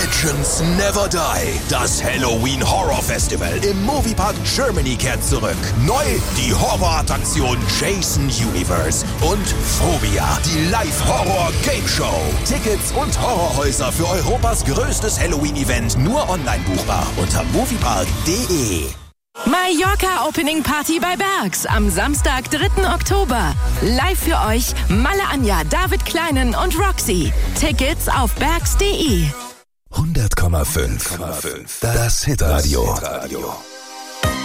Legends Never Die. Das Halloween Horror Festival im Moviepark Germany kehrt zurück. Neu die Horrorattraktion Jason Universe und Phobia, die Live-Horror-Game-Show. Tickets und Horrorhäuser für Europas größtes Halloween-Event nur online buchbar unter moviepark.de. Mallorca Opening Party bei Bergs am Samstag, 3. Oktober. Live für euch Malle Anja, David Kleinen und Roxy. Tickets auf bergs.de. 100,5. Das Hitradio.